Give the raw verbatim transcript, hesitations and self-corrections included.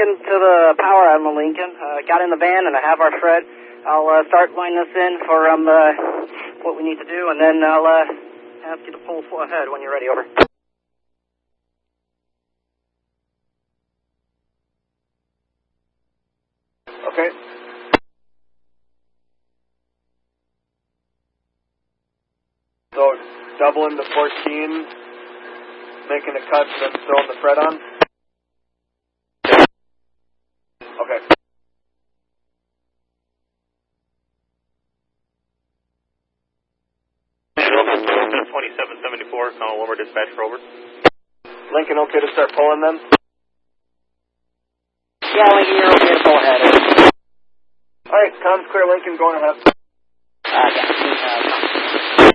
Lincoln to the Power Admiral Lincoln. Uh, got in the van and I have our shred. I'll uh, start lining this in for um, uh, what we need to do, and then I'll uh, ask you to pull full ahead when you're ready. Over. Okay. So doubling to fourteen, making a cut, and then throwing the thread on? Okay. twenty-seven seventy-four, Connell Wilmer, dispatch for over. Lincoln, okay to start pulling then? Yeah, Lincoln, you're okay to pull ahead. Alright, comms clear, Lincoln, going ahead. Uh, yeah.